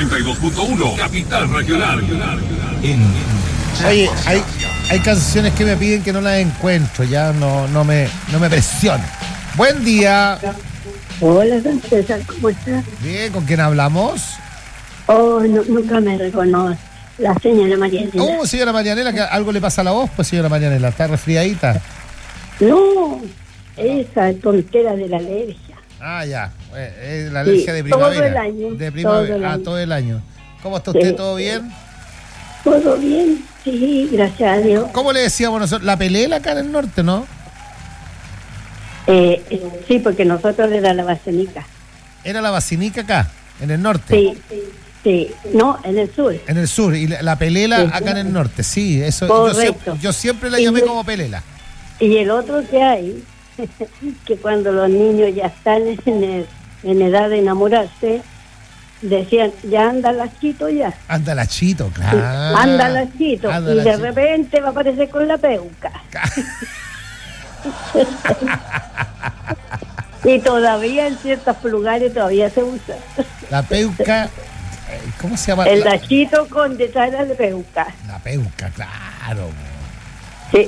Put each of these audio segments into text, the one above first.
92.1 Capital Regional. Oye, hay canciones que me piden que no las encuentro, ya no me presionen. Buen día. Hola, don César, ¿cómo estás? Bien, ¿con quién hablamos? Oh, nunca me reconoce. La señora Marianela. Oh, señora Marianela, que algo le pasa a la voz, pues señora Marianela, está resfriadita. No, esa tontera de la alergia. Ah, ya, la alergia de primavera. Todo el año. De primavera, todo el año. todo el año. ¿Cómo está usted? Sí. ¿Todo bien? Todo bien, sí, gracias a Dios. ¿Cómo le decíamos nosotros? La pelela acá en el norte, ¿no? Sí, porque nosotros era la Basenica. Era la basinica acá, en el norte. Sí, no, en el sur. En el sur, y la pelela Sí. acá en el norte, sí, eso. Correcto. Yo siempre la llamé como pelela. Y el otro que hay, que cuando los niños ya están en edad de enamorarse, decían, ya anda lachito ya. Anda la chito, claro. Anda lachito. Anda Y la de chito. repente va a aparecer con la peuca. Y todavía en ciertos lugares todavía se usa. La peuca, ¿cómo se llama? El lachito con detrás de la peuca. La peuca, claro. Sí.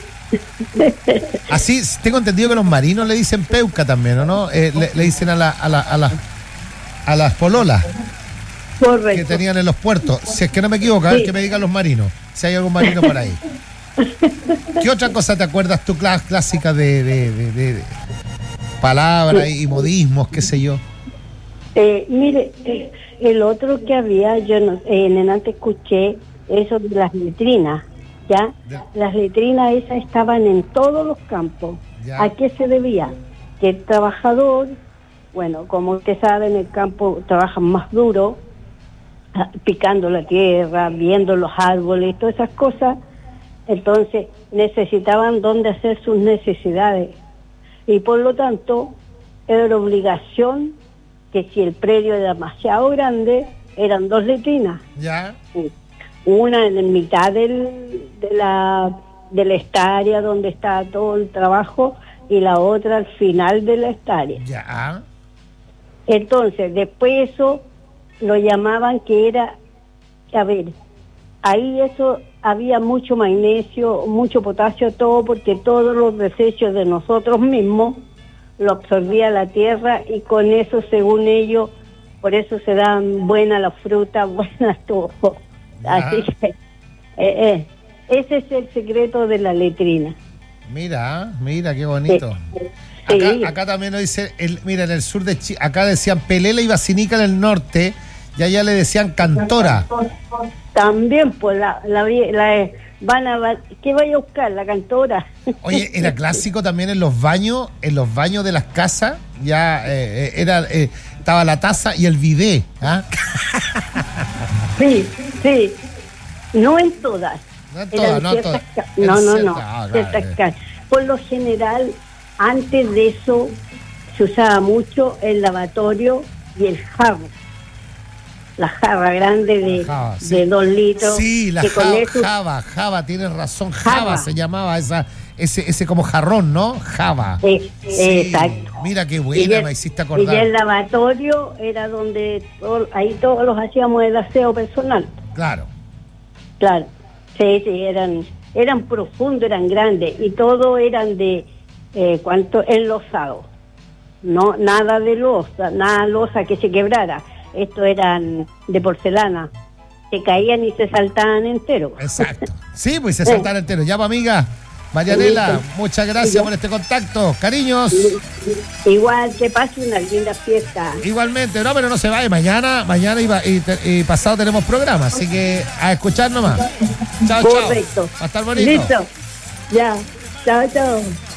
Así, tengo entendido que los marinos le dicen peuca también, ¿o no? Le dicen a las pololas que Correcto. tenían en los puertos. Si es que no me equivoco, a ver Sí. que me digan los marinos, si hay algún marino por ahí. ¿Qué otra cosa te acuerdas tú clásica de palabras y modismos, qué sé yo? Mire, el otro que había, yo no, antes escuché eso de las letrinas, ¿ya? Las letrinas esas estaban en todos los campos. Ya. ¿A qué se debía? Que el trabajador, bueno, como usted sabe, en el campo trabajan más duro, picando la tierra, viendo los árboles, todas esas cosas. Entonces necesitaban dónde hacer sus necesidades y por lo tanto era obligación que si el predio era demasiado grande eran dos letrinas, ¿Ya? una en mitad de la hectárea donde está todo el trabajo y la otra al final de la hectárea. ¿Ya? Entonces después eso lo llamaban que era, a ver, ahí eso había mucho magnesio, mucho potasio, todo, porque todos los desechos de nosotros mismos lo absorbía la tierra y con eso, según ellos, por eso se dan buena la fruta, buena todo. Así que ese es el secreto de la letrina. Mira, qué bonito. Sí. Acá también nos dice, mira, en el sur de Chile, acá decían pelela y basinica en el norte, y allá le decían cantora. También, pues, ¿qué vaya a buscar? La cantora. Oye, era clásico también en los baños de las casas, ya estaba la taza y el bidé, ¿ah? Sí. No en todas. No en todas, no en todas. No. Ciertas casas. Por lo general, antes de eso, se usaba mucho el lavatorio y el jarro. La jarra grande de 2 litros. Sí, la java, tienes razón, java se llamaba ese como jarrón, ¿no? Java. Sí. Exacto. Mira qué buena, me hiciste acordar. Y el lavatorio era donde ahí todos los hacíamos el aseo personal. Claro. Sí, eran profundos, eran grandes y todos eran de enlosados. No, nada de losa que se quebrara. Estos eran de porcelana, se caían y se saltaban enteros. Exacto. Sí, pues se saltaban enteros. Ya, amiga Marianela, muchas gracias por este contacto. Cariños. Igual, que pase una linda fiesta. Igualmente, no, pero no se vaya. Mañana y pasado tenemos programa, así que a escuchar nomás. Chao. Correcto. Va a estar bonito. Listo. Ya. Chao.